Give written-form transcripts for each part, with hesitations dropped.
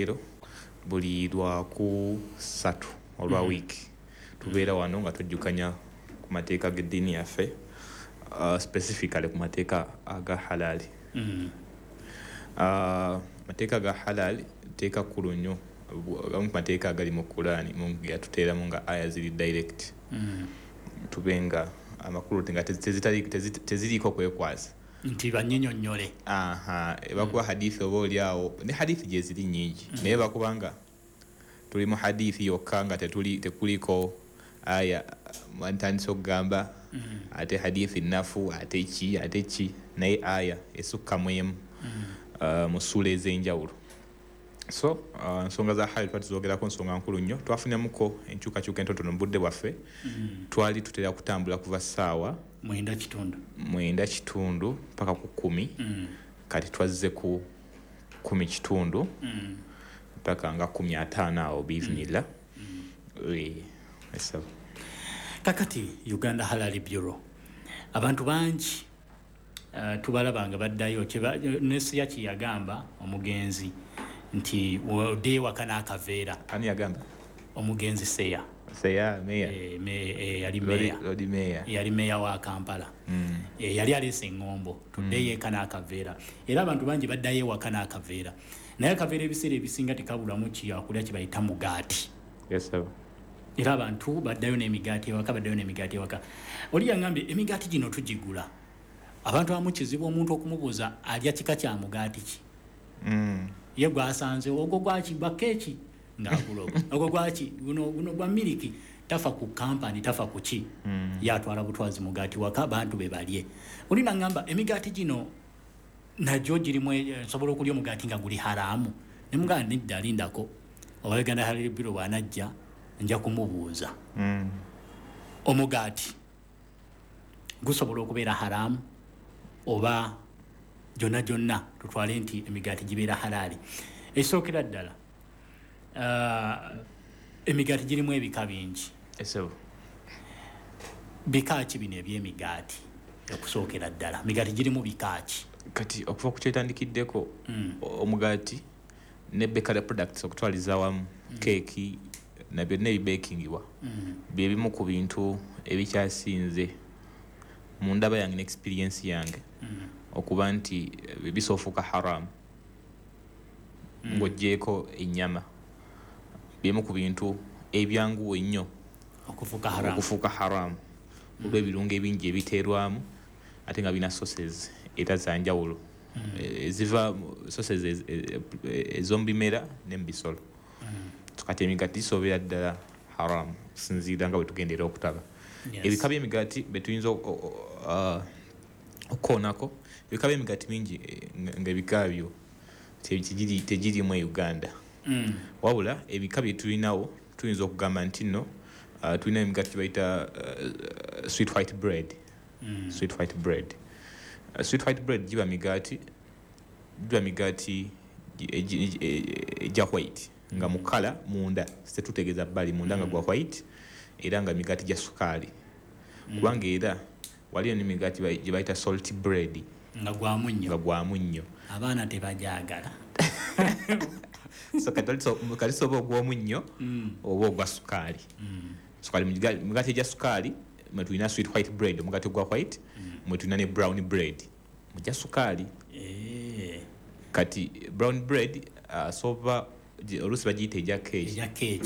olwaleero buli lwaku 3 olwa wiiki tubeera wano nga tujjukanya ku mateeka g'eddiini yaffe, specifically ku mateeka aga halali. Mateeka ga halali teeka kkulu nnyo, gamu ku mateeka agali mu Qur'ani gatuteeramu nga aya ziri direct. Tubenga amakulu nga teziriiko kwekwasa nti bannyonnyole. Bakuba hadithi oba oliawo ne hadithi gye ziri nnyingi naye bakubanga tuli mu hadithi yokka nga tekuliko aya ntandisa okugamba ate hadithi nafu ate ki naye aya esukka mu emu mu ssuula ez'enjawulo. So nsonga za hali twatuzoogerako nsonga nkulu nnyo. Twafunyamuko enkyukakyuka entonotono mu budde bwaffe. Twali tutera kutambula kuva ssaawa 9:30 paka ku 10. Kati twazze ku 10:30 paka nga 15 awo biivinira. Kakati Uganda Halal Bureau abantu bangi tubalabanga baddayo nesiya kiyagamba omugenzi nti ode wakana akaveera. Ani yagamba? Omugenzi Seya meya. Yali meya. Yali meya wa Kampala. Yali alese ngombo tudde yekana akaveera. Era abantu bangi baddayo wakana akaveera. Naye akaveera ebiseera ebisinga tekabulamu kiyakulya kibayita mugaati. Yes sir. Era abantu baddayo n'emigaati ewaka. Oli yangambye emigaati gino tugigula. Abantu abamu kizibu omuntu okumubuuza alya kika kya mugaati ki. Ye gwasanze ogwo gwaki bakeki ng'agulogo. Ogwo gwaki guno gwa miliki tafa ku kampani tafa ku ki. Yatwala butwazi mugaati waka abantu be balye. Oli nangamba emigaati gino najjo girimu nsobola okulya omugaati nga guli haramu. Ne muganda nedda lindako Uganda Halal Bureau bwanajja nja kumubuuza. Omugaati gusobola okubeera haramu oba jonna tutwale nti emigaati gibeera halali. Esookera ddala emigaati girimu ebika bingi. Bika ki bino eby'emigaati okusookera ddala? Migaati girimu bika ki? Kati okuva ku kyetandikiddeko omugaati ne bakery products okutwaliza wamu keeki na byonna ebibekingibwa bye bimu ku bintu ebikyasinze mu ndaba yange n'experience yange okuba nti bisoofuuka haramu ng'oggyeko ennyama. Bimu ku bintu ebyanguwa ennyo okufuuka haramu olw'ebirungo ebingi ebiteerwamu ate nga bina sources era za njawulo eziva sources ez'omu bimera ne mu bisolo. Kati emigaati gisoobera ddala haramu okusinziira nga bwe tugendera okutaba. Ebika by'emigaati bye tuyinza okukoonako, ebika by'emigaati mingi ng'ebika byo tegirimu e Uganda. Wabula ebika bye tulinawo tuyinza okugamba nti nno tulina emigaati gye bayita sweet white bread. Sweet white bread giba migaati egya white nga mu kala munda situtegeeza bbali munda nga gwa white era nga migaati gya sukaali. Kubanga era waliyo n'emigaati gye bayita salt bread nga gwa munnyo. Abaana tebajagala. So kati soba ogw'omunnyo oba ogwa sukaali. Sukaali migaati egya sukaali mwe tulina sweet white bread omugaati gwa white, mwe tulina ne brown bread mugya sukaali. Kati brown bread soba oluusi bagiyita egya keeki.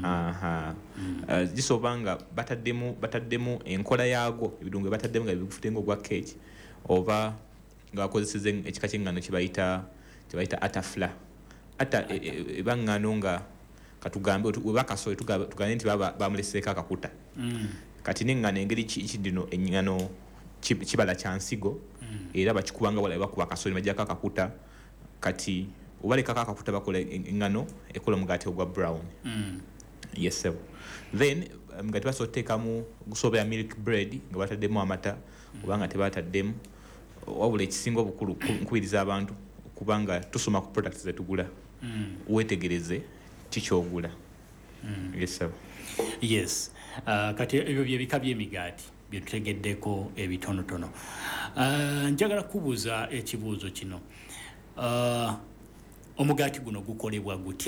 Gisoba nga bataddemu enkola yaago ebirungo bataddemu nga bigufutenga ogwa keeki oba nga bakozeseza ekika ky'engano kye bayita atafla. Eba ngano nga katugambe webakasoe tugambe nti bamuleseeko akakuta. Kati n'engano engeri kidino engano kibala kya nsigo era bakikubanga wala bakuba akasoe bajjako akakuta. Kati obalekako akakuta bakola engano ekola omugaati ogwa brown. Yes sir. Then omugaati basobola oteekamu gusoobera milk bread nga bataddemu amata oba nga tebataddemu. Wabula ekisinga obukulu nkubiriza abantu kubanga tusoma ku products zetugula wetegereze kikyogula. Yes sir. Yes. Kati ebyo byebika by'emigaati bye tutegeddeko ebitonotono. Njagala kubuuza ekibuuzo kino. Omugaati guno gukolebwa gutya?